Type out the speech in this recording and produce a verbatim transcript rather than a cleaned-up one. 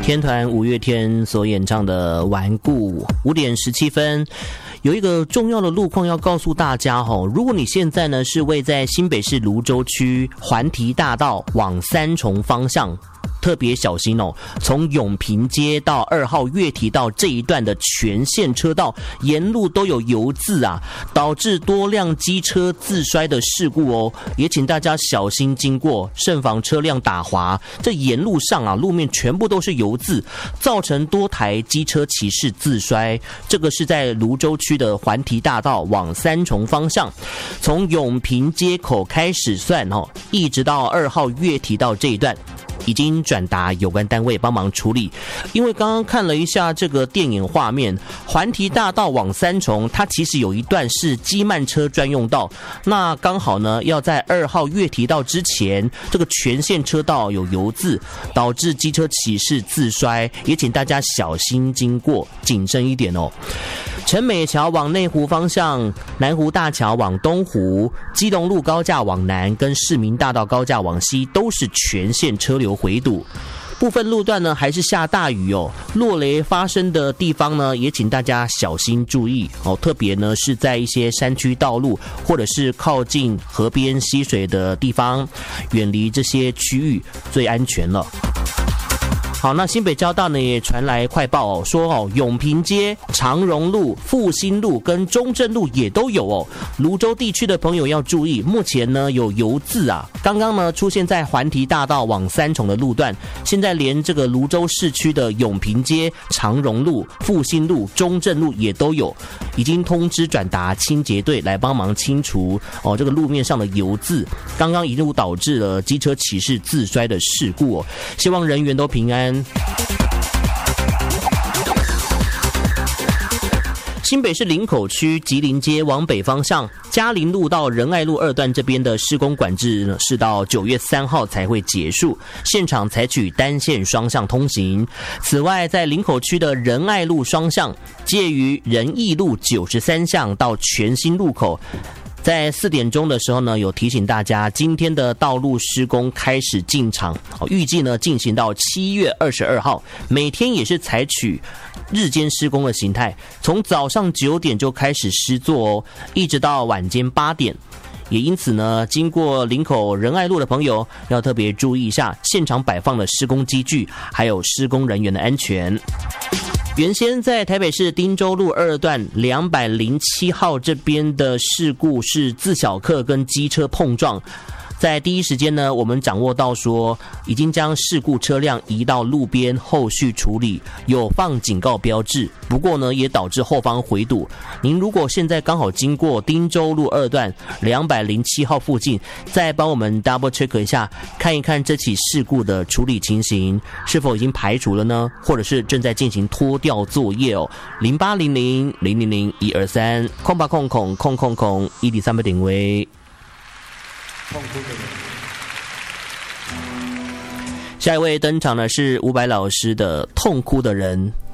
天团五月天所演唱的《顽固》，五点十七分。有一个重要的路况要告诉大家吼，如果你现在呢是位在新北市芦洲区环堤大道往三重方向，特别小心哦！从永平街到二号月堤道这一段的全线车道，沿路都有油渍啊，导致多辆机车自摔的事故哦。也请大家小心经过，慎防车辆打滑。这沿路上啊，路面全部都是油渍，造成多台机车骑士自摔。这个是在芦洲区的环堤大道往三重方向，从永平街口开始算哦，一直到二号月堤道这一段。已经转达有关单位帮忙处理，因为刚刚看了一下这个电影画面，环堤大道往三重，它其实有一段是机慢车专用道，那刚好呢要在二号月堤道之前，这个全线车道有油渍，导致机车骑士自摔，也请大家小心经过，谨慎一点哦。陈美桥往内湖方向，南湖大桥往东湖，基隆路高架往南，跟市民大道高架往西都是全线车流回堵。部分路段呢还是下大雨哦，落雷发生的地方呢，也请大家小心注意哦。特别呢是在一些山区道路，或者是靠近河边溪水的地方，远离这些区域最安全了。好，那新北交大呢也传来快报哦，说哦永平街、长荣路、复兴路跟中正路也都有哦。芦洲地区的朋友要注意，目前呢有油渍啊，刚刚呢出现在环堤大道往三重的路段，现在连这个芦洲市区的永平街、长荣路、复兴路、中正路也都有，已经通知转达清洁队来帮忙清除哦这个路面上的油渍，刚刚一路导致了机车骑士自摔的事故哦，希望人员都平安。新北市林口区吉林街往北方向，嘉林路到仁爱路二段这边的施工管制呢，是到九月三号才会结束，现场采取单线双向通行。此外，在林口区的仁爱路双向，介于仁义路九十三巷到全新路口。在四点钟的时候呢，有提醒大家，今天的道路施工开始进场，预计呢进行到七月二十二号，每天也是采取日间施工的形态，从早上九点就开始施作哦，一直到晚间八点。也因此呢，经过林口仁爱路的朋友要特别注意一下现场摆放的施工机具，还有施工人员的安全。原先在台北市汀州路二段两百零七号这边的事故是自小客跟机车碰撞，在第一时间呢，我们掌握到说已经将事故车辆移到路边后续处理，有放警告标志，不过呢也导致后方回堵。您如果现在刚好经过汀州路二段两百零七号附近，再帮我们 double check 一下，看一看这起事故的处理情形是否已经排除了呢，或者是正在进行拖吊作业哦。零八零零零零零一二三空八空空空空空一点三百点位。痛哭的人。下一位登场的是伍佰老师的《痛哭的人》。